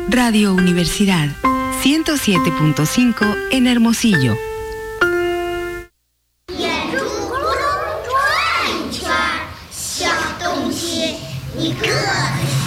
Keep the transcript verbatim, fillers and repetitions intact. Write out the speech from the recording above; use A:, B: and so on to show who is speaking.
A: Radio Universidad, ciento siete punto cinco en Hermosillo.
B: Y个